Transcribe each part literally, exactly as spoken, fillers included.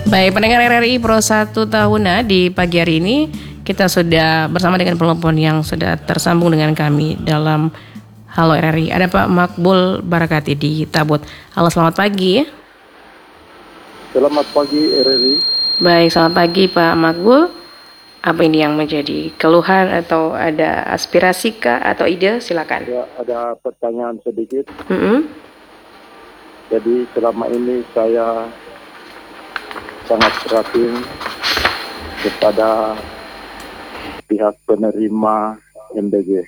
Baik, pendengar R R I Pro satu Tahuna, di pagi hari ini kita sudah bersama dengan pelopon yang sudah tersambung dengan kami dalam Halo R R I. Ada Pak Makbul Barakati di Tabut. Halo, selamat pagi. Selamat pagi R R I. Baik, selamat pagi Pak Makbul. Apa ini yang menjadi keluhan atau ada aspirasi kah atau ide? Silakan. Ya, ada pertanyaan sedikit. Mm-hmm. Jadi selama ini saya sangat prihatin kepada pihak penerima M B G.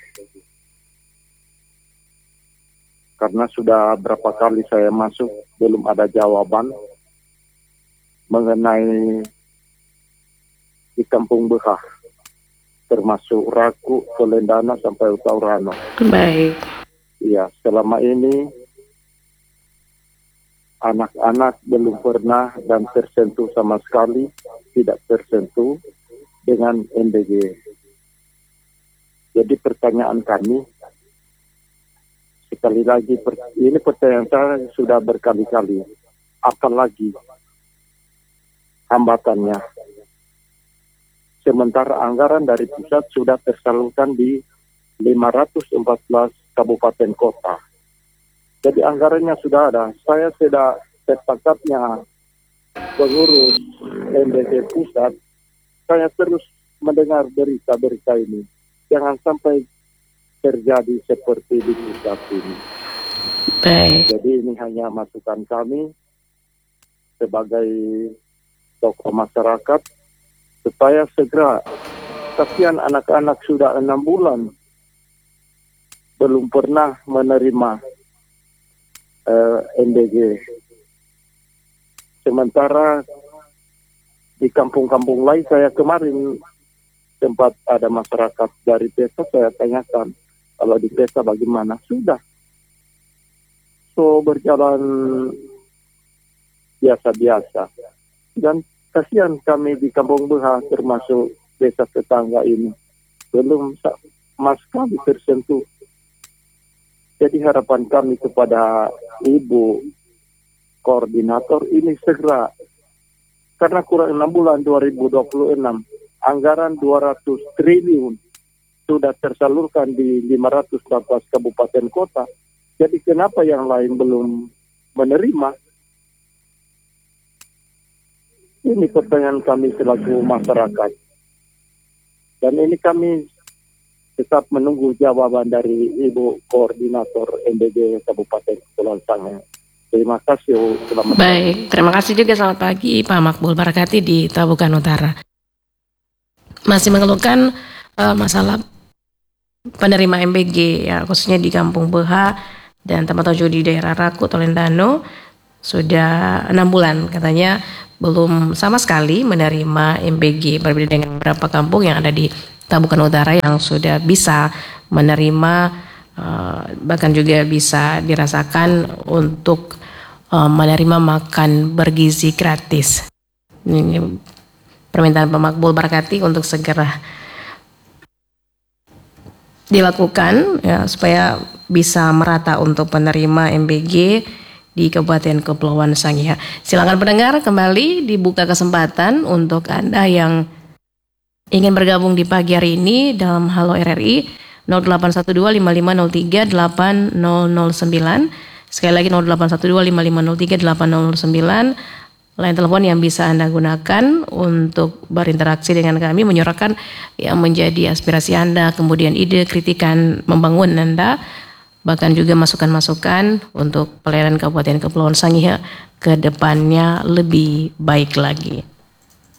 Karena sudah berapa kali saya masuk, belum ada jawaban mengenai di Kampung Behah, termasuk Raku, Tolendana, sampai Utaurano. Baik. Iya, selama ini anak-anak belum pernah dan tersentuh sama sekali, tidak tersentuh dengan M B G. Jadi pertanyaan kami, sekali lagi, ini pertanyaan saya sudah berkali-kali, apalagi hambatannya. Sementara anggaran dari pusat sudah tersalurkan di lima ratus empat belas kabupaten kota. Jadi anggarannya sudah ada. Saya sudah sepakatnya pengurus M B G pusat, saya terus mendengar berita-berita ini. Jangan sampai terjadi seperti di pusat ini. Baik. Jadi ini hanya masukan kami sebagai tokoh masyarakat, supaya segera, kasihan anak-anak sudah enam bulan belum pernah menerima Uh, M B G. Sementara di kampung-kampung lain, saya kemarin sempat ada masyarakat dari desa, saya tanyakan kalau di desa bagaimana, sudah so berjalan biasa-biasa. Dan kasihan kami di Kampung Behah, termasuk desa tetangga ini, belum sama sekali tersentuh. Jadi harapan kami kepada Ibu Koordinator ini segera, karena kurang enam bulan dua ribu dua puluh enam, anggaran dua ratus triliun sudah tersalurkan di lima ratus empat belas kabupaten kota. Jadi kenapa yang lain belum menerima? Ini pertanyaan kami selaku masyarakat. Dan ini kami tetap menunggu jawaban dari Ibu Koordinator M B G Kabupaten Kepulauan Sangihe. Terima kasih. Selamat Baik, pagi. Terima kasih juga, selamat pagi Pak Makbul Barakati di Tabukan Utara. Masih mengeluhkan uh, masalah penerima M B G, ya, khususnya di Kampung Behah dan tempat tujuh di daerah Raku, Tolendano, sudah enam bulan katanya belum sama sekali menerima M B G, berbeda dengan beberapa kampung yang ada di Tabukan Utara yang sudah bisa menerima, uh, bahkan juga bisa dirasakan untuk uh, menerima makan bergizi gratis. Ini permintaan Pak Makbul Barakati untuk segera dilakukan, ya, supaya bisa merata untuk penerima M B G di Kabupaten Kepulauan Sangihe. Silakan pendengar, kembali dibuka kesempatan untuk Anda yang ingin bergabung di pagi hari ini dalam Halo R R I nol delapan satu dua lima lima nol tiga delapan nol nol sembilan. Sekali lagi nol delapan satu dua lima lima nol tiga delapan nol nol sembilan. Line telepon yang bisa Anda gunakan untuk berinteraksi dengan kami, menyuarakan yang menjadi aspirasi Anda, kemudian ide, kritikan membangun Anda, bahkan juga masukan-masukan untuk pelayanan Kabupaten Kepulauan Sangihe ke depannya lebih baik lagi.